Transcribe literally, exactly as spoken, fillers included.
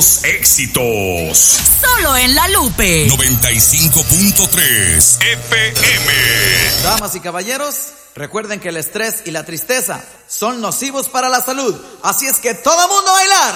Puros éxitos. Solo en La Lupe. noventa y cinco punto tres F M. Damas y caballeros, recuerden que el estrés y la tristeza son nocivos para la salud. Así es que todo mundo a bailar.